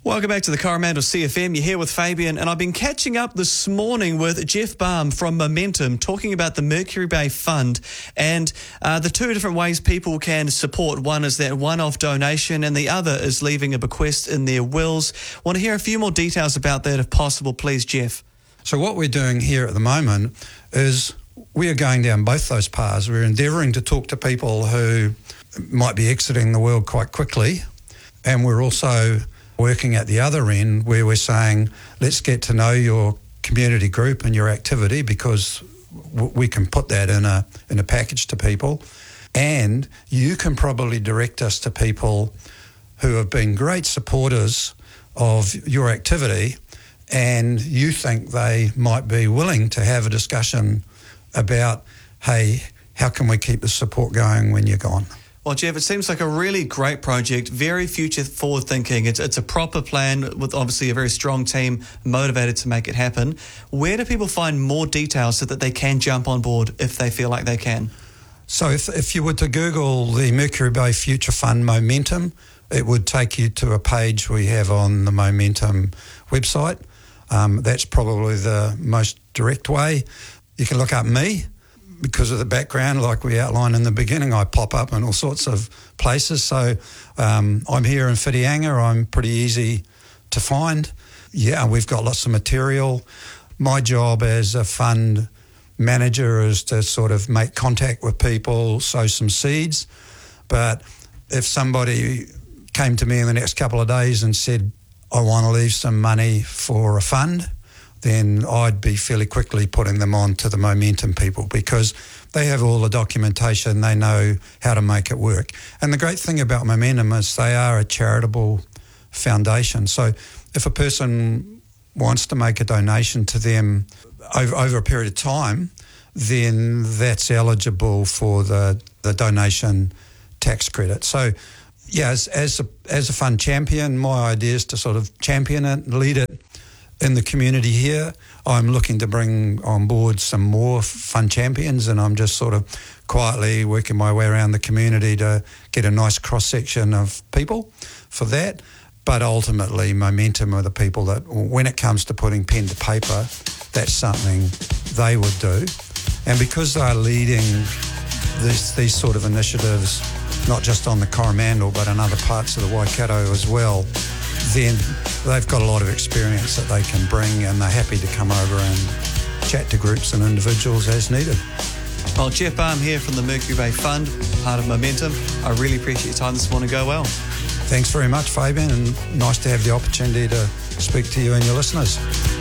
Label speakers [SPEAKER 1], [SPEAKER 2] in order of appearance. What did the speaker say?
[SPEAKER 1] Welcome back to the Coromandel CFM. You're here with Fabian, and I've been catching up this morning with Jeff Baum from Momentum, talking about the Mercury Bay Fund and the two different ways people can support. One is that one-off donation, and the other is leaving a bequest in their wills. Want to hear a few more details about that, if possible, please, Jeff?
[SPEAKER 2] So what we're doing here at the moment is we are going down both those paths. We're endeavouring to talk to people who might be exiting the world quite quickly, and we're also working at the other end where we're saying, let's get to know your community group and your activity, because we can put that in a package to people, and you can probably direct us to people who have been great supporters of your activity, and you think they might be willing to have a discussion about, hey, how can we keep the support going when you're gone?
[SPEAKER 1] Well, Jeff, it seems like a really great project, very future forward thinking. It's a proper plan with obviously a very strong team motivated to make it happen. Where do people find more details so that they can jump on board if they feel like they can?
[SPEAKER 2] So if you were to Google the Mercury Bay Future Fund Momentum, it would take you to a page we have on the Momentum website. That's probably the most direct way. You can look up me. Because of the background, like we outlined in the beginning, I pop up in all sorts of places. So I'm here in Whitianga. I'm pretty easy to find. Yeah, we've got lots of material. My job as a fund manager is to sort of make contact with people, sow some seeds. But if somebody came to me in the next couple of days and said, I want to leave some money for a fund, then I'd be fairly quickly putting them on to the Momentum people, because they have all the documentation, they know how to make it work. And the great thing about Momentum is they are a charitable foundation. So if a person wants to make a donation to them over a period of time, then that's eligible for the donation tax credit. So yeah, as a fund champion, my idea is to sort of champion it, lead it in the community here. I'm looking to bring on board some more fund champions, and I'm just sort of quietly working my way around the community to get a nice cross-section of people for that. But ultimately, Momentum are the people that, when it comes to putting pen to paper, that's something they would do. And because they're leading these sort of initiatives, not just on the Coromandel, but in other parts of the Waikato as well, then they've got a lot of experience that they can bring, and they're happy to come over and chat to groups and individuals as needed.
[SPEAKER 1] Well, Jeff Baum here from the Mercury Bay Fund, part of Momentum. I really appreciate your time this morning. Go well.
[SPEAKER 2] Thanks very much, Fabian, and nice to have the opportunity to speak to you and your listeners.